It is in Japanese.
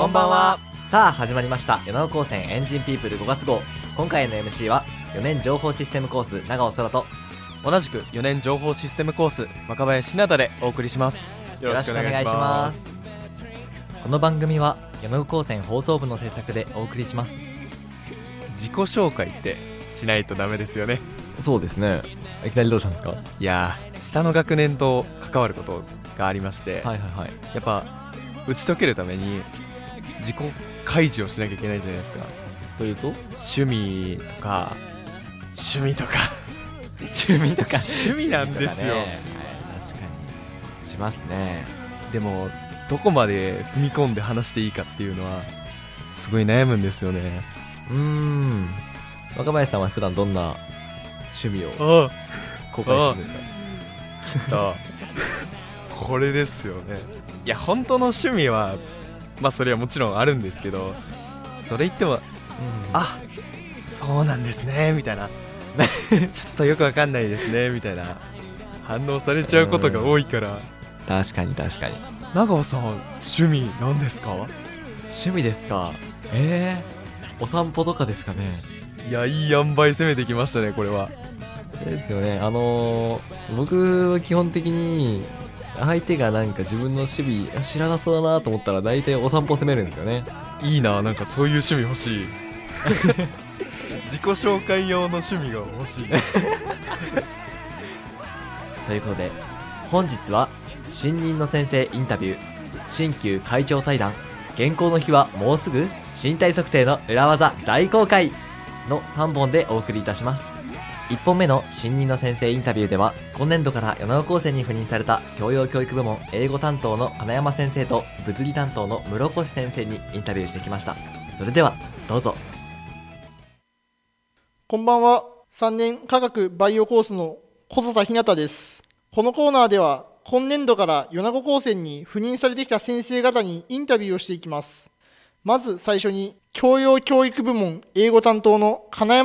こんばんは。さあ始まりました米子高専エンジンピープル5月号。今回の MC は4年情報システムコース長尾空と同じく4年情報システムコース若林ひなたでお送りします。 よろしくお願いします。この番組は米子高専放送部の制作でお送りします。 自己紹介ってしないとダメですよね。 そうですね。いきなりどうしたんですか？ いや下の学年と関わることがありまして、 やっぱ打ち解けるために自己開示をしなきゃいけないじゃないですか。 というと趣味とか趣味なんですよ、 確かにしますね。 でもどこまで踏み込んで話していいかっていうのはすごい悩むんですよね。 若林さんは普段どんな趣味を公開するんですか？ きっとこれですよね。いや本当の趣味はそれはもちろんあるんですけど、それ言っても、あ、そうなんですねみたいなちょっとよくわかんないですねみたいな反応されちゃうことが多いから。 確かに長尾さん趣味何ですか？ 趣味ですか？お散歩とかですかね。 いやいい塩梅攻めてきましたねこれは。 ですよね。僕は基本的に相手がなんか自分の趣味知らなそうだなと思ったら大体お散歩攻めるんですよね。 いいな、なんかそういう趣味欲しい自己紹介用の趣味が欲しいということで本日は新任の先生インタビュー、新旧会長対談、原稿の日はもうすぐ、身体測定の裏技大公開の3本でお送りいたします。1本目の新任の先生インタビューでは、今年度から米子高専に赴任された教養教育部門英語担当の金山先生と物理担当の室越先生にインタビューしてきました。それではどうぞ。 こんばんは。3年科学バイオコースの小笹ひなたです。このコーナーでは今年度から米子高専に赴任されてきた先生方にインタビューをしていきます。まず最初に教養教育部門英語担当の金山